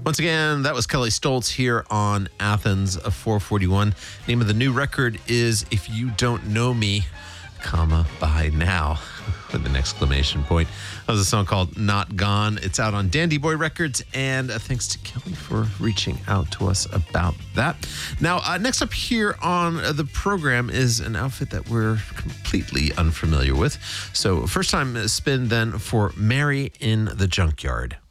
Once again, that was Kelly Stoltz here on Athens 441. Name of the new record is If You Don't Know Me, comma, by now, with an exclamation point. That was a song called Not Gone. It's out on Dandy Boy Records, and thanks to Kelly for reaching out to us about that. Now, next up here on the program is an outfit that we're completely unfamiliar with. So first time spin then for Mary in the Junkyard.